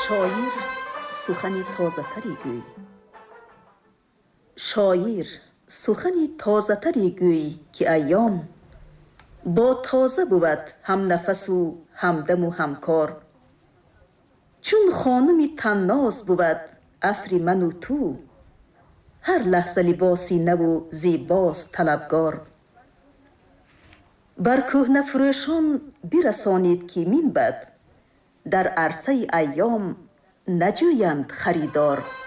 شاعر سخن تازه‌تری گوی. شاعر سخن تازه‌تری گوی که ایام با تازه بود هم نفس و همدم و همکار. چون خانم طناز بود عصر من و تو، هر لحظه لباسی نو و زیباست طلبگار. بر کهنه فروشان برسانید که من بد، در عرصه ایام نجویند خریدار.